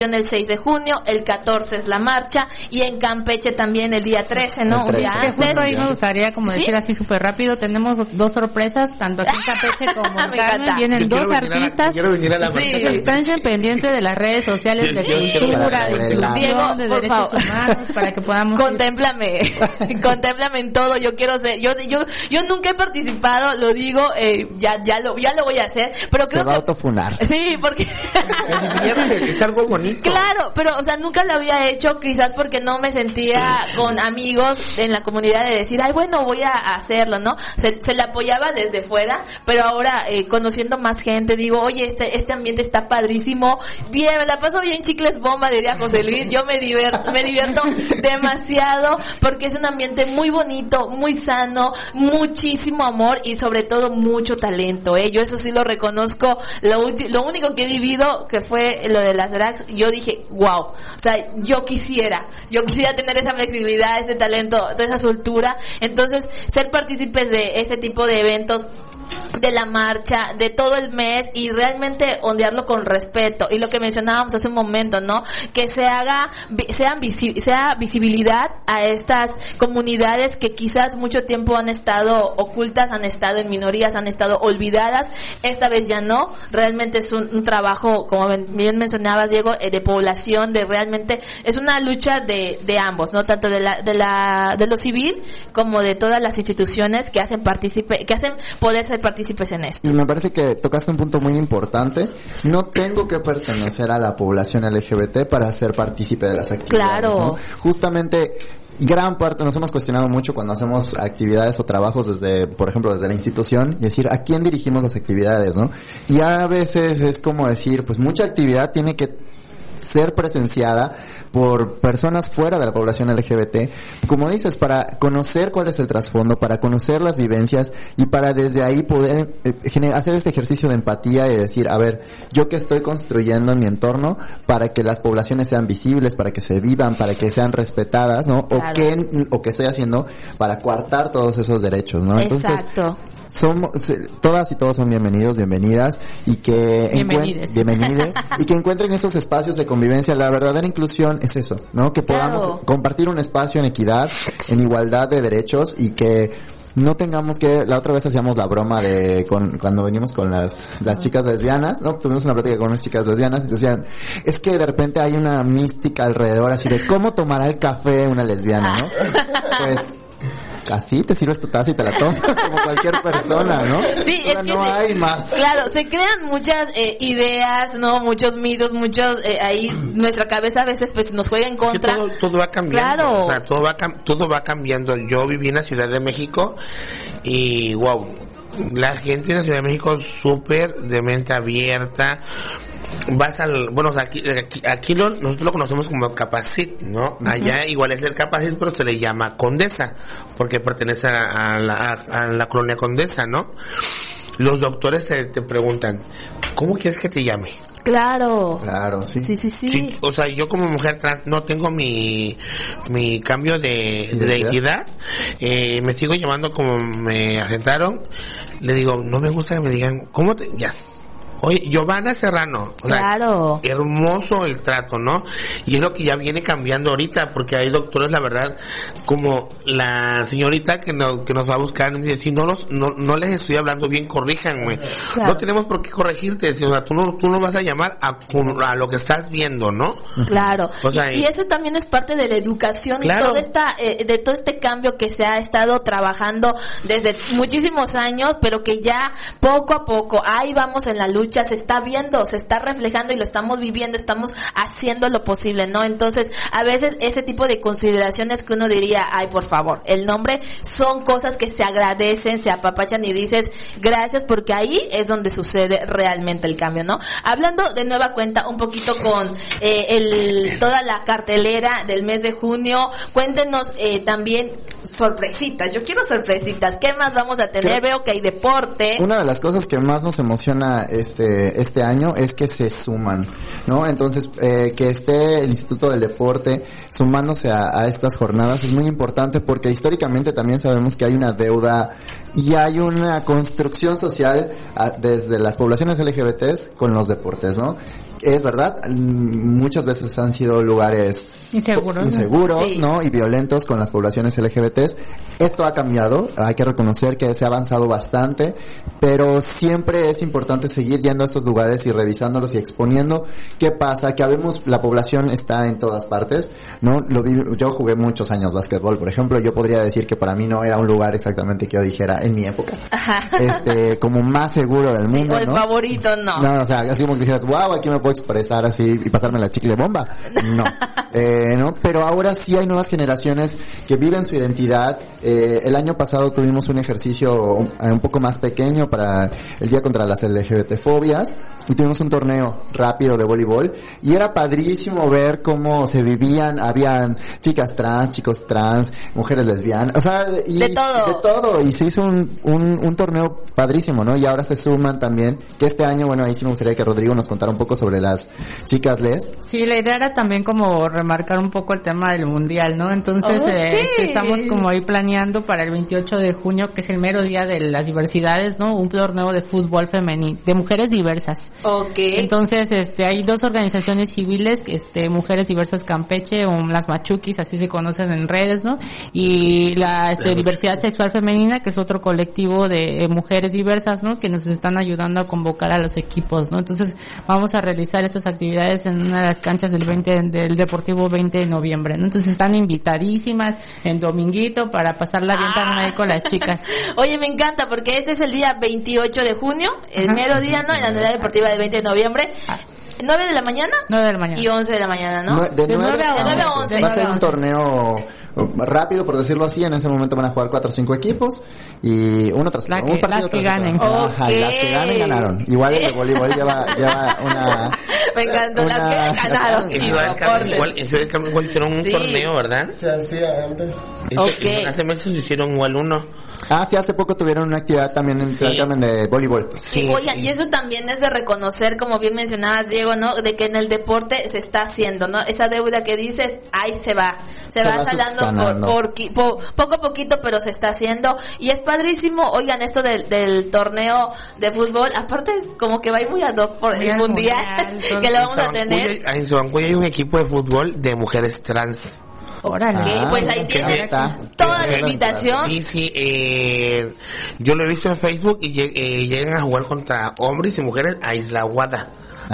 el 6 de junio, el 14 es la marcha, y en Campeche también el día 13, ¿no? Un día antes. Justo ahí me gustaría como decir así súper rápido, tenemos dos sorpresas, tanto aquí en Campeche como en Carmen, vienen dos artistas, estén pendientes de las redes sociales de cultura, de inclusión, de derechos humanos, para que podamos... Contémplame en todo, yo quiero ser, yo nunca he participado, lo digo, ya lo voy a hacer, pero creo que... Se va a autofunar. Sí, porque... es algo bonito. Claro, pero, o sea, nunca lo había hecho, quizás porque no me sentía con amigos en la comunidad de decir, ay, bueno, voy a hacerlo, ¿no? Se le apoyaba desde fuera, pero ahora, conociendo más gente, digo, oye, este ambiente está padrísimo, bien, me la paso bien chicles bomba, diría José Luis, yo me divierto demasiado, porque es un ambiente muy bonito, muy sano, muchísimo amor y sobre todo mucho talento, yo eso sí lo reconozco, lo único que he vivido, que fue lo de las drags, yo dije, wow, o sea, yo quisiera tener esa flexibilidad, ese talento, toda esa soltura, entonces ser partícipes de ese tipo de eventos, de la marcha, de todo el mes, y realmente ondearlo con respeto, y lo que mencionábamos hace un momento, ¿no? Que sea visibilidad a estas comunidades que quizás mucho tiempo han estado ocultas, han estado en minorías, han estado olvidadas, esta vez ya no, realmente es un trabajo, como bien mencionabas, Diego, de población, de realmente, es una lucha de ambos, ¿no? Tanto de lo civil como de todas las instituciones que hacen poder ser partícipes en esto. Y me parece que tocaste un punto muy importante. No tengo que pertenecer a la población LGBT para ser partícipe de las actividades. Claro. ¿No? Justamente, gran parte nos hemos cuestionado mucho cuando hacemos actividades o trabajos desde, por ejemplo, desde la institución, y decir, ¿a quién dirigimos las actividades, no? Y a veces es como decir, pues mucha actividad tiene que ser presenciada por personas fuera de la población LGBT, como dices, para conocer cuál es el trasfondo, para conocer las vivencias y para desde ahí poder hacer este ejercicio de empatía y decir, a ver, yo qué estoy construyendo en mi entorno para que las poblaciones sean visibles, para que se vivan, para que sean respetadas, ¿no? Claro. O qué estoy haciendo para coartar todos esos derechos, ¿no? Entonces, exacto. Todas y todos son bienvenidos, bienvenidas, y que bienvenides y que encuentren estos espacios de convivencia. La verdadera inclusión es eso, ¿no? Que podamos compartir un espacio en equidad, en igualdad de derechos, y que no tengamos que... La otra vez hacíamos la broma cuando venimos con las chicas lesbianas, ¿no? Tuvimos una plática con unas chicas lesbianas y decían, es que de repente hay una mística alrededor así de cómo tomará el café una lesbiana, ¿no? Pues así te sirves tu taza y te la tomas como cualquier persona, ¿no? Sí, es que hay más. Claro, se crean muchas ideas, ¿no? Muchos mitos, ahí nuestra cabeza a veces pues nos juega en contra. Todo va cambiando. Claro. O sea, todo va cambiando. Yo viví en la Ciudad de México y wow, la gente en la Ciudad de México súper de mente abierta. Aquí nosotros lo conocemos como Capacit, ¿no? Uh-huh. Allá igual es el Capacit, pero se le llama Condesa, porque pertenece a la colonia Condesa, ¿no? Los doctores te preguntan, ¿cómo quieres que te llame? Claro, sí. Sí. O sea, yo como mujer trans no tengo mi cambio de identidad, me sigo llamando como me asentaron, le digo, no me gusta que me digan, ¿cómo te...? Ya. Oye, Giovanna Serrano, o sea, claro, hermoso el trato, ¿no? Y es lo que ya viene cambiando ahorita, porque hay doctores, la verdad, como la señorita que nos va a buscar, dice, si no les estoy hablando bien, corríjanme. Claro. No tenemos por qué corregirte, o sea, tú no vas a llamar a lo que estás viendo, ¿no? Claro. O sea, y eso también es parte de la educación, claro, y de todo este cambio que se ha estado trabajando desde muchísimos años, pero que ya poco a poco, ahí vamos en la lucha, se está viendo, se está reflejando y lo estamos viviendo, estamos haciendo lo posible, ¿no? Entonces, a veces ese tipo de consideraciones que uno diría, ay, por favor, el nombre, son cosas que se agradecen, se apapachan y dices, gracias, porque ahí es donde sucede realmente el cambio, ¿no? Hablando de nueva cuenta un poquito con toda la cartelera del mes de junio, cuéntenos también sorpresitas, yo quiero sorpresitas, ¿qué más vamos a tener? Veo que hay deporte. Una de las cosas que más nos emociona este año es que se suman, ¿no? Entonces, que esté el Instituto del Deporte sumándose a estas jornadas es muy importante, porque históricamente también sabemos que hay una deuda y hay una construcción social desde las poblaciones LGBTs con los deportes, ¿no? Es verdad, muchas veces han sido lugares inseguros, sí, ¿no? Y violentos con las poblaciones LGBTs. Esto ha cambiado, hay que reconocer que se ha avanzado bastante, pero siempre es importante seguir yendo a estos lugares y revisándolos y exponiendo qué pasa, que habemos, la población está en todas partes, ¿no? Yo jugué muchos años básquetbol, por ejemplo, yo podría decir que para mí no era un lugar exactamente que yo dijera en mi época, como más seguro del mundo, sí, o el favorito, no. No, o sea, así como que dijeras, wow, aquí me puedo expresar así y pasarme la chicle bomba. No. ¿No? Pero ahora sí hay nuevas generaciones que viven su identidad. El año pasado tuvimos un ejercicio un poco más pequeño para el Día contra las LGBT-fobias y tuvimos un torneo rápido de voleibol y era padrísimo ver cómo se vivían, habían chicas trans, chicos trans, mujeres lesbianas, o sea, y de todo, y se hizo un torneo padrísimo, ¿no? Y ahora se suman también, que este año, bueno, ahí sí me gustaría que Rodrigo nos contara un poco sobre las chicas les. Sí, la idea era también como remarcar un poco el tema del mundial, ¿no? Entonces, estamos como ahí planeando para el 28 de junio, que es el mero día de las diversidades, ¿no? Un torneo de fútbol femenino, de mujeres diversas. Okay. Entonces, hay dos organizaciones civiles, Mujeres Diversas Campeche, o las Machuquis, así se conocen en redes, ¿no? Y la Diversidad Sexual Femenina, que es otro colectivo de mujeres diversas, ¿no? Que nos están ayudando a convocar a los equipos, ¿no? Entonces, vamos a realizar estas actividades en una de las canchas del Deportivo 20 de noviembre, ¿no? Entonces están invitadísimas en dominguito para pasarla bien también ahí con las chicas. Oye, me encanta porque este es el día 28 de junio, el mero día, ¿no? En la unidad deportiva del 20 de noviembre. 9 de la mañana. 9 de la mañana. Y 11 de la mañana, ¿no? De 9 a 11. Va a ser un torneo rápido, por decirlo así. En ese momento van a jugar 4 o 5 equipos y uno tras otro. Las que ganen. Ajá, las que ganen ganaron. Igual el de voleibol lleva una... Me encantó, las que ganaron. Igual hicieron un torneo, ¿verdad? Sí, antes. Hace meses hicieron igual uno. Sí, hace poco tuvieron una actividad también en de voleibol. Sí, oigan, y eso también es de reconocer, como bien mencionabas, Diego, ¿no? De que en el deporte se está haciendo, ¿no? Esa deuda que dices, ahí se va saldando poco a poquito, pero se está haciendo. Y es padrísimo, oigan, esto del torneo de fútbol, aparte como que va a ir muy ad hoc por el mundial que lo vamos a tener. En Sabancuya hay un equipo de fútbol de mujeres trans. Órale, pues ahí tiene toda la invitación. Sí, yo lo he visto en Facebook y llegan a jugar contra hombres y mujeres a Isla Guada.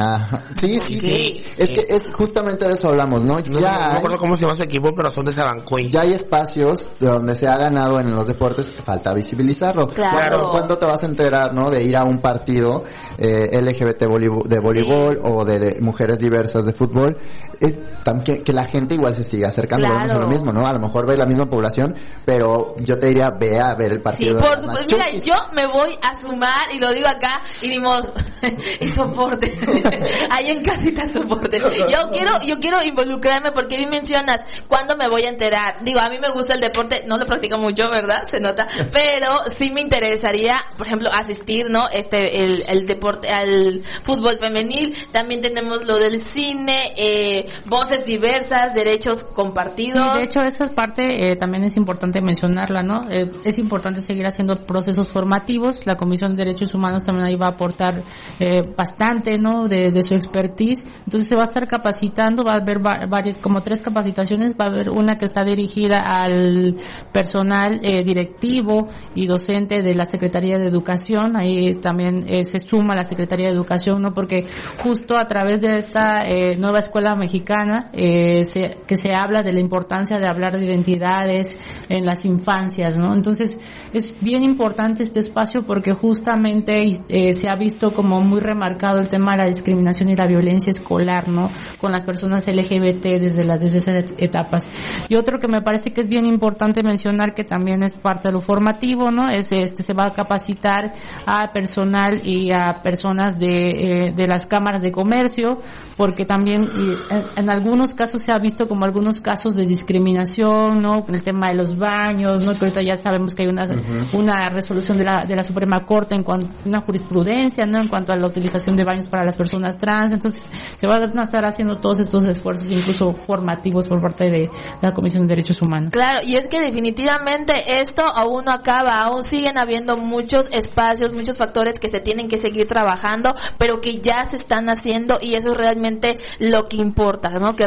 Sí. Es que es justamente de eso hablamos, ¿no? No me acuerdo cómo se llama su equipo, pero son de Sabancuy. Ya hay espacios donde se ha ganado en los deportes, falta visibilizarlo. Claro. ¿Cuándo te vas a enterar, no? De ir a un partido LGBT de voleibol o de mujeres diversas de fútbol, que la gente igual se siga acercando. Claro. A lo mismo, ¿no? A lo mejor ve la misma población, pero yo te diría, ve a ver el partido. Sí, por supuesto. Mira, yo me voy a sumar, y lo digo acá, y dimos, y soporte. Ahí en casita soporte. Yo quiero involucrarme porque bien mencionas, ¿cuándo me voy a enterar? Digo, a mí me gusta el deporte, no lo practico mucho, ¿verdad? Se nota, pero sí me interesaría, por ejemplo, asistir, ¿no? El deporte, al fútbol femenil. También tenemos lo del cine, voces diversas, derechos compartidos. Sí, de hecho, esa parte también es importante mencionarla, ¿no? Es importante seguir haciendo procesos formativos. La Comisión de Derechos Humanos también ahí va a aportar bastante, ¿no? De su expertise. Entonces se va a estar capacitando, va a haber varias, como 3 capacitaciones. Va a haber una que está dirigida al personal directivo y docente de la Secretaría de Educación. Ahí también se suma la Secretaría de Educación, ¿no? Porque justo a través de esta nueva escuela mexicana que se habla de la importancia de hablar de identidades en las infancias, ¿no? Entonces es bien importante este espacio porque justamente se ha visto como muy remarcado el tema de la discriminación y la violencia escolar, ¿no? Con las personas LGBT desde esas etapas. Y otro que me parece que es bien importante mencionar, que también es parte de lo formativo, ¿no? Se va a capacitar a personal y a personas de las cámaras de comercio, porque también en algunos casos se ha visto como algunos casos de discriminación, ¿no? Con el tema de los baños, ¿no? Que ahorita ya sabemos que hay una resolución de la Suprema Corte en cuanto a una jurisprudencia, ¿no? En cuanto a la utilización de baños para las personas trans. Entonces se van a estar haciendo todos estos esfuerzos, incluso formativos, por parte de la Comisión de Derechos Humanos. Claro, y es que definitivamente esto aún no acaba, aún siguen habiendo muchos espacios, muchos factores que se tienen que seguir trabajando, pero que ya se están haciendo, y eso es realmente lo que importa, ¿no? Que